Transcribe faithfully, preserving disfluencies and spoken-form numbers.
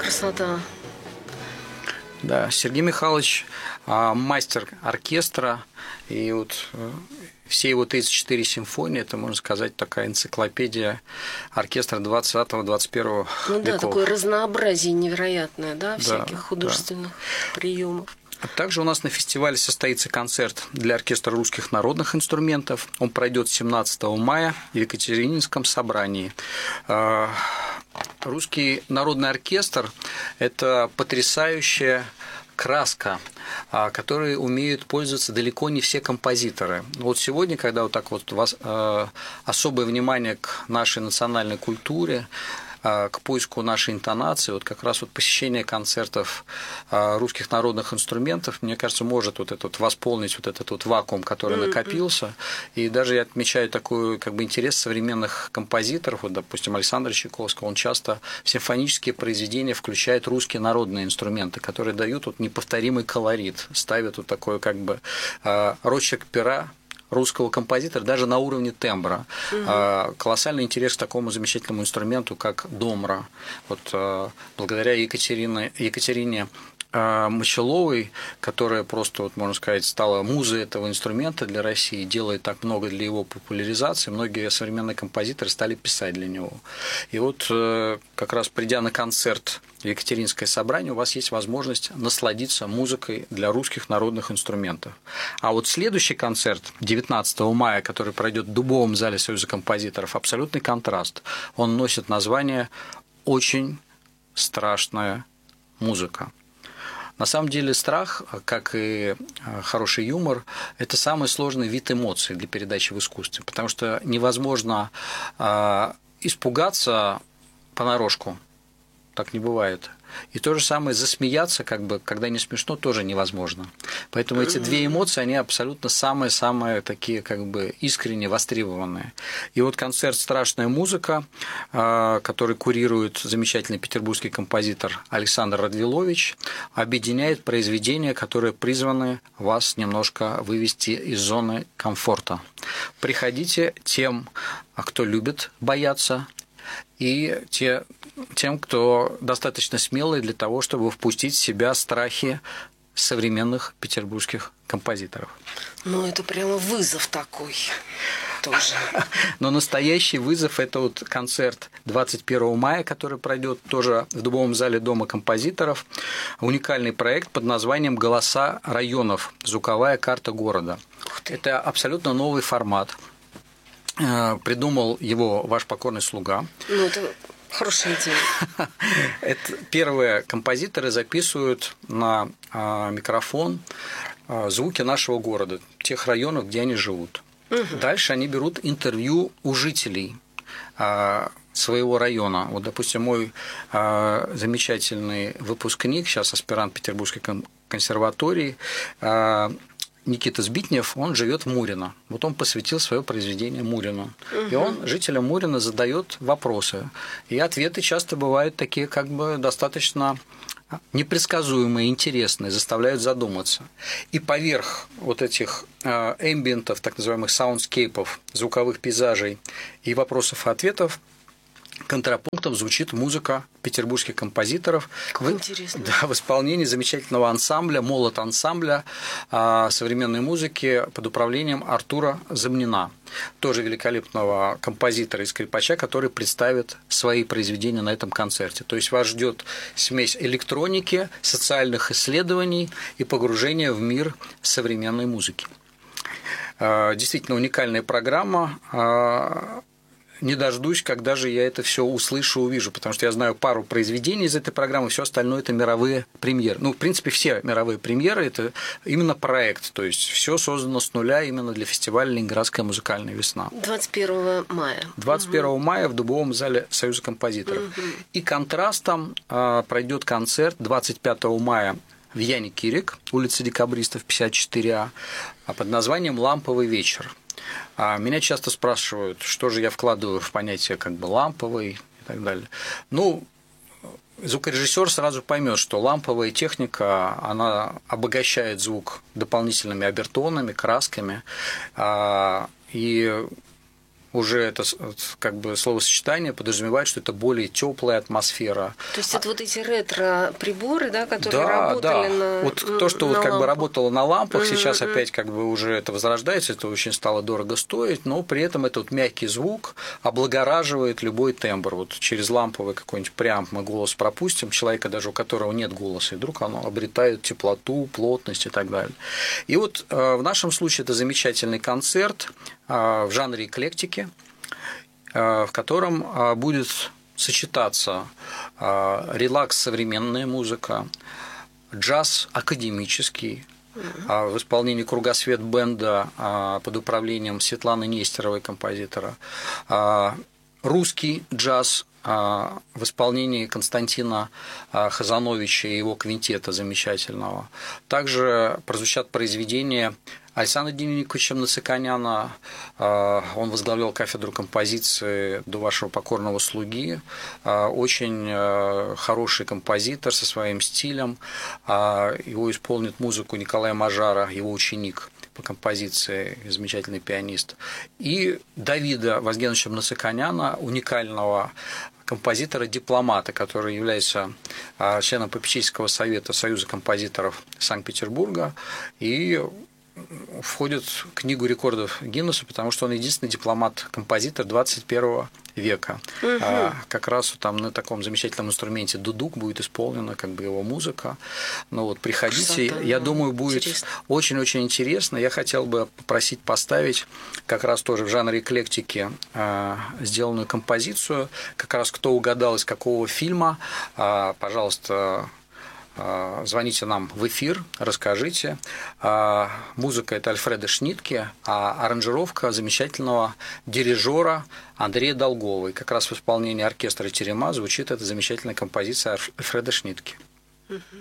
красота. Да, Сергей Михайлович мастер оркестра, и вот все его тридцать четыре симфонии, это, можно сказать, такая энциклопедия оркестра двадцатого-двадцать первого ну, веков. Да, такое разнообразие невероятное, да, да, всяких художественных да. приемов. Также у нас на фестивале состоится концерт для оркестра русских народных инструментов. Он пройдет семнадцатого мая в Екатерининском собрании. Русский народный оркестр – это потрясающая краска, которой умеют пользоваться далеко не все композиторы. Вот сегодня, когда вот так вот у вас особое внимание к нашей национальной культуре, к поиску нашей интонации, вот как раз вот посещение концертов русских народных инструментов, мне кажется, может вот этот восполнить вот этот вот вакуум, который mm-hmm. накопился. И даже я отмечаю такой как бы интерес современных композиторов, вот, допустим, Александра Чайковского, он часто в симфонические произведения включает русские народные инструменты, которые дают вот неповторимый колорит, ставят вот такой как бы росчерк пера русского композитора даже на уровне тембра. Угу. Колоссальный интерес к такому замечательному инструменту, как домра. Вот благодаря Екатерине, Екатерине Мочаловой, которая просто, вот, можно сказать, стала музой этого инструмента для России, делает так много для его популяризации, многие современные композиторы стали писать для него. И вот как раз придя на концерт в Екатеринское собрание, у вас есть возможность насладиться музыкой для русских народных инструментов. А вот следующий концерт девятнадцатого мая, который пройдет в Дубовом зале Союза композиторов, абсолютный контраст. Он носит название «Очень страшная музыка». На самом деле страх, как и хороший юмор, это самый сложный вид эмоций для передачи в искусстве, потому что невозможно испугаться понарошку, так не бывает. И то же самое засмеяться, как бы, когда не смешно, тоже невозможно. Поэтому эти две эмоции, они абсолютно самые-самые такие, как бы, искренне востребованные. И вот концерт «Страшная музыка», который курирует замечательный петербургский композитор Александр Радвилович, объединяет произведения, которые призваны вас немножко вывести из зоны комфорта. Приходите тем, кто любит бояться, и те, тем, кто достаточно смелый для того, чтобы впустить в себя страхи современных петербургских композиторов. Ну, это прямо вызов такой тоже. Но настоящий вызов – это вот концерт двадцать первого мая, который пройдет тоже в Дубовом зале Дома композиторов. Уникальный проект под названием «Голоса районов. Звуковая карта города». Это абсолютно новый формат. Придумал его ваш покорный слуга. Ну, это хорошая идея. Это первые композиторы записывают на микрофон звуки нашего города, тех районов, где они живут. Угу. Дальше они берут интервью у жителей своего района. Вот, допустим, мой замечательный выпускник, сейчас аспирант Петербургской консерватории, Никита Збитнев, он живет в Мурино. Вот он посвятил свое произведение Мурину. Угу. И он жителям Мурина задает вопросы. И ответы часто бывают такие, как бы достаточно непредсказуемые, интересные, заставляют задуматься. И поверх вот этих эмбиентов, так называемых саундскейпов, звуковых пейзажей и вопросов и ответов, контрапунктом звучит музыка петербургских композиторов в, да, в исполнении замечательного ансамбля, молот ансамбля а, современной музыки под управлением Артура Замнина, тоже великолепного композитора и скрипача, который представит свои произведения на этом концерте. То есть вас ждет смесь электроники, социальных исследований и погружения в мир современной музыки. А, действительно уникальная программа. А, Не дождусь, когда же я это все услышу, увижу, потому что я знаю пару произведений из этой программы, все остальное это мировые премьеры. Ну, в принципе, все мировые премьеры это именно проект, то есть все создано с нуля именно для фестиваля «Ленинградская музыкальная весна». двадцать первого мая. двадцать первого угу. мая в Дубовом зале Союза композиторов. Угу. И контрастом пройдет концерт двадцать пятого мая в Яне Кирик, улица Декабристов, пятьдесят четыре А, под названием «Ламповый вечер». Меня часто спрашивают, что же я вкладываю в понятие как бы ламповый и так далее. Ну, звукорежиссер сразу поймет, что ламповая техника, она обогащает звук дополнительными обертонами, красками. И уже это как бы словосочетание подразумевает, что это более теплая атмосфера. То есть это вот эти ретро-приборы, да, которые да, работали да. на Вот то, что вот как бы работало на лампах, Mm-hmm. сейчас опять как бы уже это возрождается, это очень стало дорого стоить, но при этом этот вот мягкий звук облагораживает любой тембр. Вот через ламповый какой-нибудь преамп мы голос пропустим, человека даже у которого нет голоса, и вдруг оно обретает теплоту, плотность и так далее. И вот в нашем случае это замечательный концерт в жанре эклектики, в котором будет сочетаться релакс современная музыка, джаз академический, в исполнении Кругосвет бенда под управлением Светланы Нестеровой, композитора, русский джаз в исполнении Константина Хазановича и его квинтета замечательного. Также прозвучат произведения Александра Денисовича Нациконяна. Он возглавлял кафедру композиции до вашего покорного слуги. Очень хороший композитор со своим стилем. Его исполнит музыку Николай Мажара, его ученик по композиции, замечательный пианист. И Давида Вазгеновича Нациконяна, уникального композитора-дипломата, который является членом попечительского совета Союза композиторов Санкт-Петербурга и входит в книгу рекордов Гиннесса, потому что он единственный дипломат-композитор двадцать первого века. Угу. А, как раз там на таком замечательном инструменте дудук будет исполнена как бы его музыка. Ну вот приходите, Что-то, я думаю, будет очень-очень интересно. Я хотел бы попросить поставить как раз тоже в жанре эклектики а, сделанную композицию. Как раз кто угадал из какого фильма, а, пожалуйста, звоните нам в эфир, расскажите. Музыка – это Альфреда Шнитке, а аранжировка замечательного дирижера Андрея Долгова. И как раз в исполнении оркестра «Терема» звучит эта замечательная композиция Альфреда Шнитке.